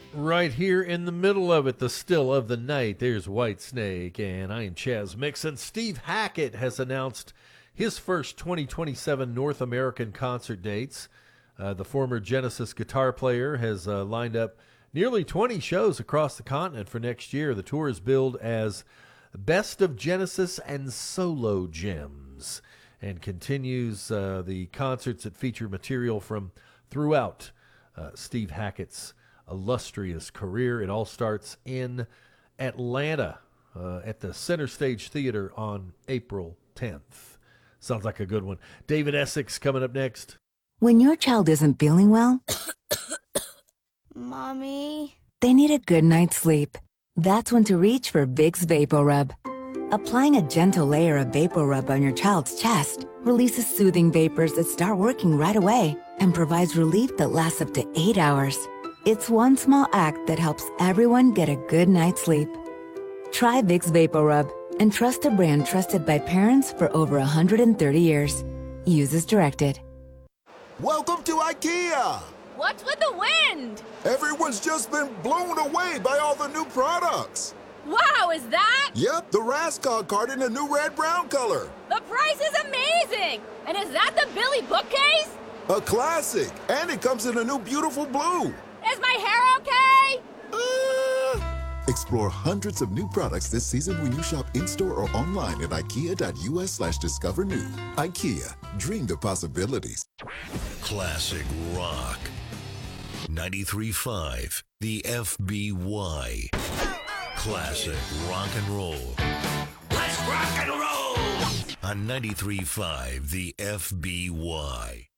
Right here in the middle of it, the still of the night, there's Whitesnake, and I am Chaz Mixon. Steve Hackett has announced his first 2027 North American concert dates. The former Genesis guitar player has lined up nearly 20 shows across the continent for next year. The tour is billed as Best of Genesis and Solo Gems, and continues the concerts that feature material from throughout Steve Hackett's illustrious career. It all starts in Atlanta at the Center Stage Theater on April 10th. Sounds like a good one. David Essex coming up next. When your child isn't feeling well, Mommy? they need a good night's sleep. That's when to reach for Vicks VapoRub. Applying a gentle layer of VapoRub on your child's chest releases soothing vapors that start working right away and provides relief that lasts up to 8 hours. It's one small act that helps everyone get a good night's sleep. Try Vicks VapoRub and trust a brand trusted by parents for over 130 years. Use as directed. Welcome to IKEA! What's with the wind? Everyone's just been blown away by all the new products. Wow, is that? Yep, the Rascog card in a new red-brown color. The price is amazing! And is that the Billy bookcase? A classic, and it comes in a new beautiful blue. Is my hair okay? Explore hundreds of new products this season when you shop in-store or online at ikea.us/discover new. IKEA, dream the possibilities. Classic rock. 93.5, the FBY. Classic rock and roll. Let's rock and roll! On 93.5, the FBY.